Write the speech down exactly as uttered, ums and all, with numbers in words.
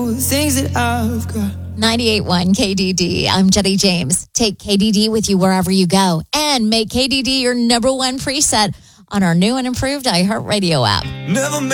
things that I've got. ninety-eight point one K D D. I'm Jenny James. Take K D D with you wherever you go and make K D D your number one preset on our new and improved iHeartRadio app. Never